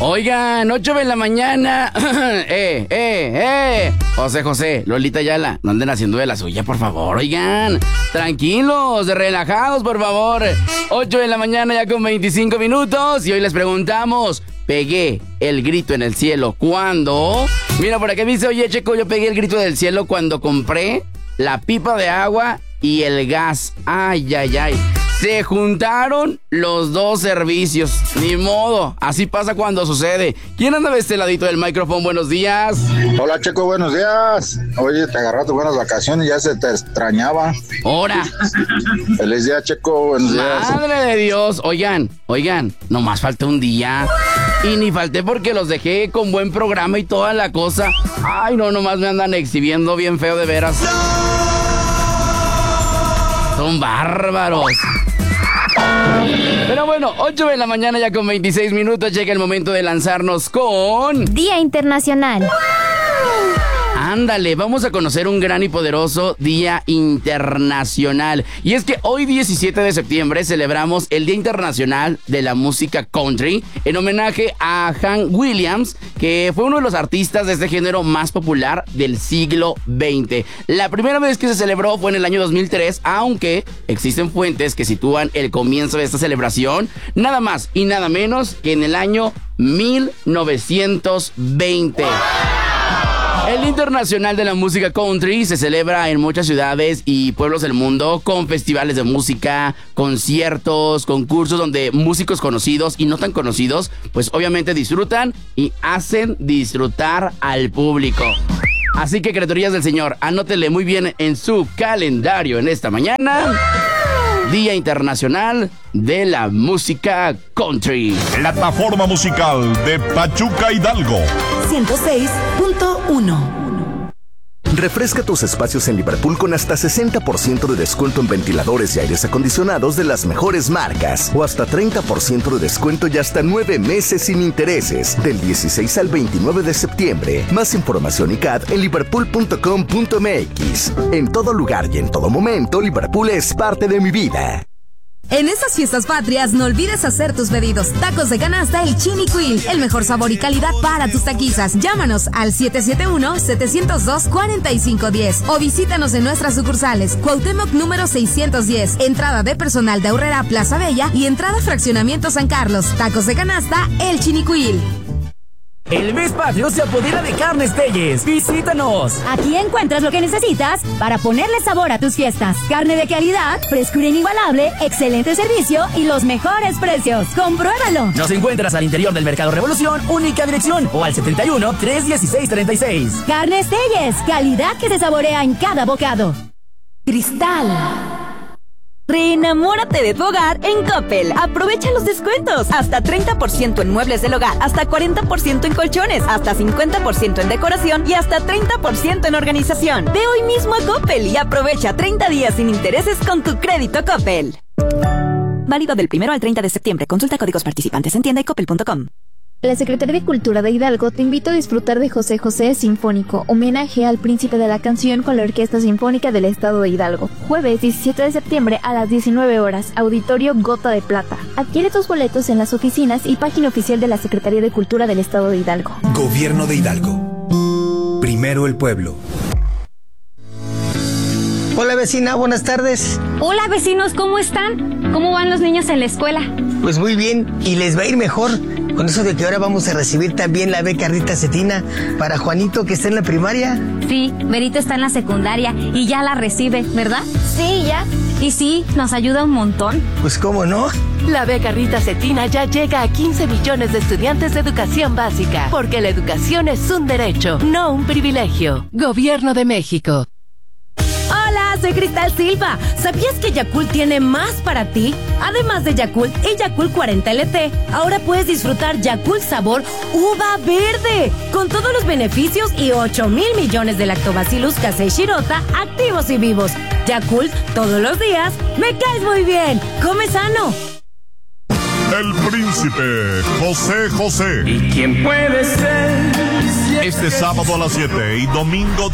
Oigan, 8 de la mañana. José, Lolita Ayala, no anden haciendo de la suya, por favor. Oigan, tranquilos, relajados, por favor. 8 de la mañana ya con 25 minutos. Y hoy les preguntamos, pegué el grito en el cielo ¿cuándo? Mira, por aquí dice, oye, Checo, yo pegué el grito del cielo cuando compré la pipa de agua y el gas. Ay. Se juntaron los dos servicios. Ni modo, así pasa cuando sucede. ¿Quién anda de este ladito del micrófono? Buenos días. Hola, Checo, buenos días. Oye, te agarraste buenas vacaciones, ya se te extrañaba. ¡Hora! Feliz día, Checo, buenos días. ¡Madre de Dios! Oigan, nomás falta un día. Y ni falté porque los dejé con buen programa y toda la cosa. Ay, no, nomás me andan exhibiendo bien feo de veras. Son bárbaros. Pero bueno, 8 de la mañana ya con 26 minutos. Llega el momento de lanzarnos con... Día Internacional. Ándale, vamos a conocer un gran y poderoso Día Internacional. Y es que hoy 17 de septiembre celebramos el Día Internacional de la Música Country en homenaje a Hank Williams, que fue uno de los artistas de este género más popular del siglo XX. La primera vez que se celebró fue en el año 2003, aunque existen fuentes que sitúan el comienzo de esta celebración nada más y nada menos que en el año 1920. El Internacional de la Música Country se celebra en muchas ciudades y pueblos del mundo con festivales de música, conciertos, concursos donde músicos conocidos y no tan conocidos pues obviamente disfrutan y hacen disfrutar al público. Así que, criaturas del Señor, anótele muy bien en su calendario en esta mañana. Día Internacional de la Música Country. Plataforma musical de Pachuca Hidalgo 106.1. Refresca tus espacios en Liverpool con hasta 60% de descuento en ventiladores y aires acondicionados de las mejores marcas. O hasta 30% de descuento y hasta 9 meses sin intereses. Del 16 al 29 de septiembre. Más información y CAD en liverpool.com.mx. En todo lugar y en todo momento, Liverpool es parte de mi vida. En estas fiestas patrias, no olvides hacer tus pedidos. Tacos de canasta El Chinicuil, el mejor sabor y calidad para tus taquizas. Llámanos al 771-702-4510 o visítanos en nuestras sucursales. Cuauhtémoc número 610, entrada de personal de Aurrera Plaza Bella y entrada Fraccionamiento San Carlos. Tacos de canasta El Chinicuil. El mes patrio se apodera de Carnes Telles. ¡Visítanos! Aquí encuentras lo que necesitas para ponerle sabor a tus fiestas. Carne de calidad, frescura inigualable, excelente servicio y los mejores precios. ¡Compruébalo! Nos encuentras al interior del Mercado Revolución, única dirección, o al 71-316-36. Carnes Telles, calidad que se saborea en cada bocado. Cristal. Reenamórate de tu hogar en Coppel. Aprovecha los descuentos. Hasta 30% en muebles del hogar, hasta 40% en colchones, hasta 50% en decoración y hasta 30% en organización. Ve hoy mismo a Coppel y aprovecha 30 días sin intereses con tu crédito Coppel. Válido del 1 al 30 de septiembre. Consulta códigos participantes en tienda y coppel.com. La Secretaría de Cultura de Hidalgo te invita a disfrutar de José José Sinfónico, homenaje al príncipe de la canción con la Orquesta Sinfónica del Estado de Hidalgo. Jueves 17 de septiembre a las 19 horas, Auditorio Gota de Plata. Adquiere tus boletos en las oficinas y página oficial de la Secretaría de Cultura del Estado de Hidalgo. Gobierno de Hidalgo. Primero el pueblo. Hola vecina, buenas tardes. Hola vecinos, ¿cómo están? ¿Cómo van los niños en la escuela? Pues muy bien, y les va a ir mejor. Con eso de que ahora vamos a recibir también la beca Rita Cetina para Juanito, que está en la primaria. Sí, Berito está en la secundaria y ya la recibe, ¿verdad? Sí, ya. Y sí, nos ayuda un montón. Pues cómo no. La beca Rita Cetina ya llega a 15 millones de estudiantes de educación básica, porque la educación es un derecho, no un privilegio. Gobierno de México. Hola, soy Cristal Silva. ¿Sabías que Yakult tiene más para ti? Además de Yakult y Yakult 40 LT, ahora puedes disfrutar Yakult sabor uva verde, con todos los beneficios y 8,000 millones de lactobacillus casei shirota activos y vivos. Yakult todos los días. ¡Me caes muy bien! ¡Come sano! El príncipe José José. ¿Y quién puede ser? Este sábado a las 7 y domingo